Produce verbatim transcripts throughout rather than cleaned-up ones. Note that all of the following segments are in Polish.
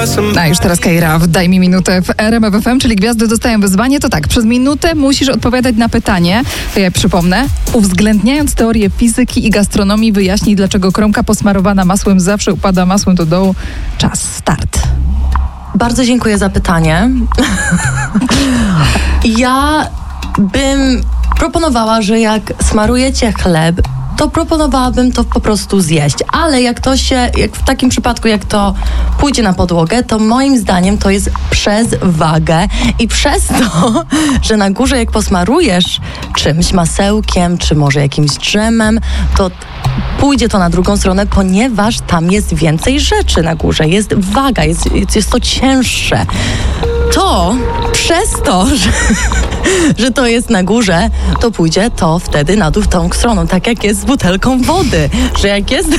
A już teraz Keira, daj mi minutę w R M F F M, czyli gwiazdy dostają wyzwanie. To tak, przez minutę musisz odpowiadać na pytanie, to ja przypomnę, uwzględniając teorię fizyki i gastronomii, wyjaśnij, dlaczego kromka posmarowana masłem zawsze upada masłem do dołu. Czas, start. Bardzo dziękuję za pytanie. Ja bym proponowała, że jak smarujecie chleb, to proponowałabym to po prostu zjeść. Ale jak to się, jak w takim przypadku, jak to pójdzie na podłogę, to moim zdaniem to jest przez wagę i przez to, że na górze jak posmarujesz czymś, masełkiem, czy może jakimś dżemem, to pójdzie to na drugą stronę, ponieważ tam jest więcej rzeczy na górze. Jest waga, jest, jest to cięższe. To przez to, że, że to jest na górze, to pójdzie to wtedy na dół w tą stroną, tak jak jest z butelką wody, że jak jest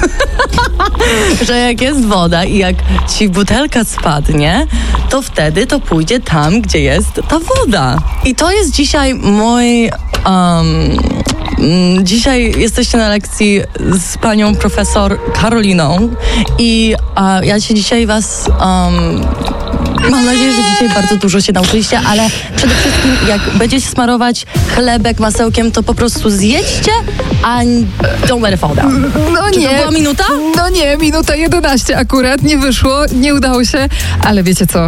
że jak jest woda i jak ci butelka spadnie, to wtedy to pójdzie tam, gdzie jest ta woda. I to jest dzisiaj mój um, dzisiaj jesteście na lekcji z panią profesor Karoliną i uh, ja się dzisiaj was um, mam nadzieję, że dzisiaj bardzo dużo się nauczyliście, ale przede wszystkim jak będziecie smarować chlebek masełkiem, to po prostu zjedźcie, a don't let it fall down. No Czy nie. to była minuta? No nie, minuta jedenaście akurat, nie wyszło, nie udało się, ale wiecie co?